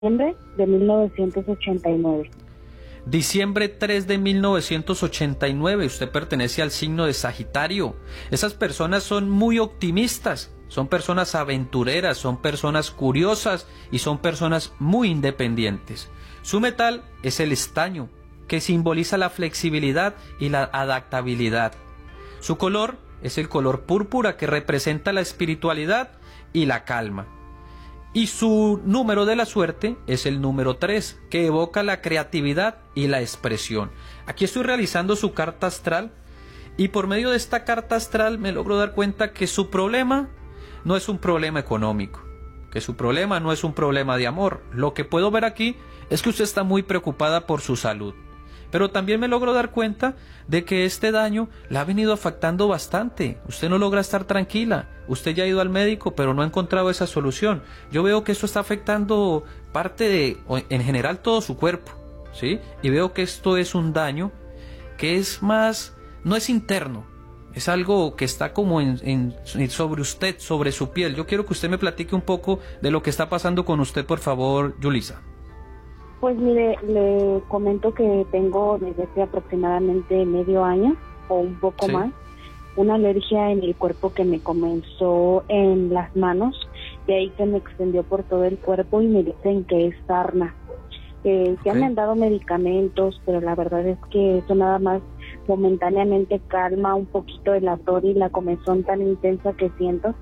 Diciembre de 1989. Diciembre 3 de 1989, usted pertenece al signo de Sagitario. Esas personas son muy optimistas, son personas aventureras, son personas curiosas y son personas muy independientes. Su metal es el estaño, que simboliza la flexibilidad y la adaptabilidad. Su color es el color púrpura, que representa la espiritualidad y la calma. Y su número de la suerte es el número 3, que evoca la creatividad y la expresión. Aquí estoy realizando su carta astral y por medio de esta carta astral me logro dar cuenta que su problema no es un problema económico, que su problema no es un problema de amor. Lo que puedo ver aquí es que usted está muy preocupada por su salud. Pero también me logro dar cuenta de que este daño la ha venido afectando bastante. Usted no logra estar tranquila. Usted ya ha ido al médico, pero no ha encontrado esa solución. Yo veo que esto está afectando en general todo su cuerpo, ¿sí? Y veo que esto es un daño que es más, no es interno. Es algo que está como sobre usted, sobre su piel. Yo quiero que usted me platique un poco de lo que está pasando con usted, por favor, Yulisa. Pues mire, le comento que tengo desde hace aproximadamente medio año o un poco más una alergia en el cuerpo que me comenzó en las manos, de ahí se me extendió por todo el cuerpo y me dicen que es sarna. Ya me han dado medicamentos, pero la verdad es que eso nada más momentáneamente calma un poquito el ardor y la comezón tan intensa que siento.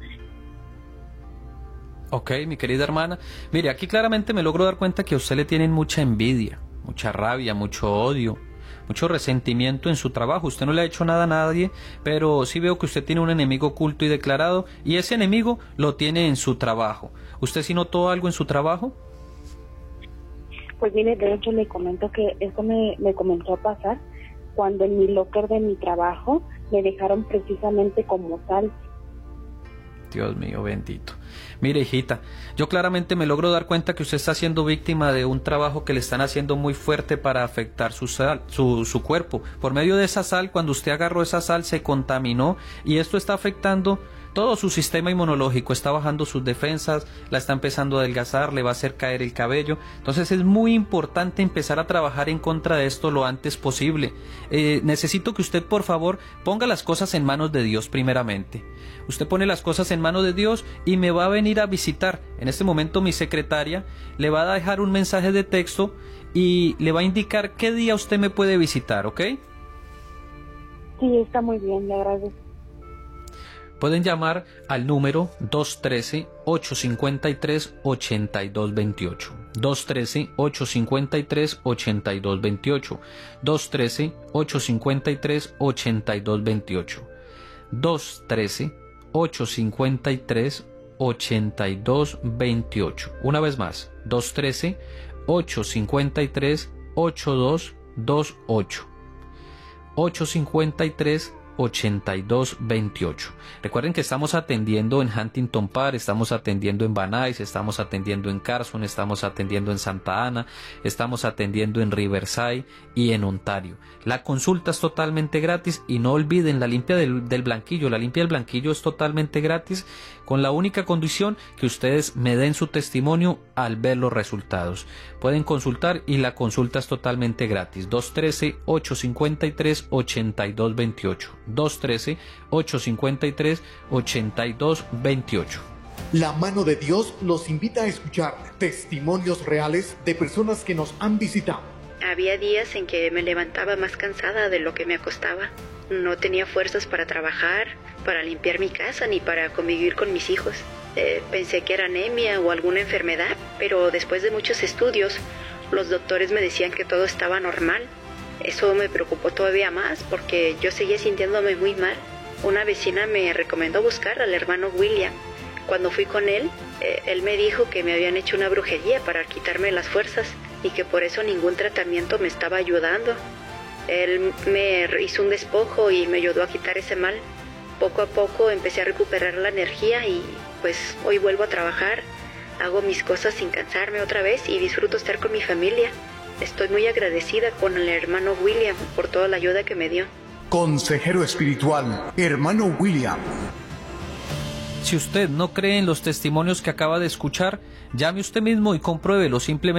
Ok, mi querida hermana. Mire, aquí claramente me logro dar cuenta que a usted le tienen mucha envidia, mucha rabia, mucho odio, mucho resentimiento en su trabajo. Usted no le ha hecho nada a nadie, pero sí veo que usted tiene un enemigo oculto y declarado, y ese enemigo lo tiene en su trabajo. ¿Usted sí notó algo en su trabajo? Pues mire, de hecho le comento que esto me comenzó a pasar cuando en mi locker de mi trabajo me dejaron precisamente como sal. Dios mío, bendito. Mire, hijita, yo claramente me logro dar cuenta que usted está siendo víctima de un trabajo que le están haciendo muy fuerte para afectar su cuerpo. Por medio de esa sal, cuando usted agarró esa sal, se contaminó y esto está afectando todo su sistema inmunológico, está bajando sus defensas, la está empezando a adelgazar, le va a hacer caer el cabello. Entonces es muy importante empezar a trabajar en contra de esto lo antes posible. Necesito que usted, por favor, ponga las cosas en manos de Dios primeramente. Usted pone las cosas en manos de Dios y me va a venir a visitar. En este momento mi secretaria le va a dejar un mensaje de texto y le va a indicar qué día usted me puede visitar, ¿ok? Sí, está muy bien, le agradezco. Pueden llamar al número 213-853-8228. 213-853-8228. 213-853-8228. 213-853-8228. Una vez más, 213-853-8228. 853-8228. Recuerden que estamos atendiendo en Huntington Park, estamos atendiendo en Van Nuys, estamos atendiendo en Carson, estamos atendiendo en Santa Ana, estamos atendiendo en Riverside y en Ontario. La consulta es totalmente gratis y no olviden la limpia del blanquillo. La limpia del blanquillo es totalmente gratis, con la única condición que ustedes me den su testimonio al ver los resultados. Pueden consultar y la consulta es totalmente gratis. 213-853-8228. 213-853-8228. La mano de Dios los invita a escuchar testimonios reales de personas que nos han visitado. Había días en que me levantaba más cansada de lo que me acostaba. No tenía fuerzas para trabajar, para limpiar mi casa, ni para convivir con mis hijos. Pensé que era anemia o alguna enfermedad, pero después de muchos estudios, los doctores me decían que todo estaba normal. Eso me preocupó todavía más porque yo seguía sintiéndome muy mal. Una vecina me recomendó buscar al hermano William. Cuando fui con él, él me dijo que me habían hecho una brujería para quitarme las fuerzas y que por eso ningún tratamiento me estaba ayudando. Él me hizo un despojo y me ayudó a quitar ese mal. Poco a poco empecé a recuperar la energía y pues hoy vuelvo a trabajar. Hago mis cosas sin cansarme otra vez y disfruto estar con mi familia. Estoy muy agradecida con el hermano William por toda la ayuda que me dio. Consejero espiritual, hermano William. Si usted no cree en los testimonios que acaba de escuchar, llame usted mismo y compruébelo simplemente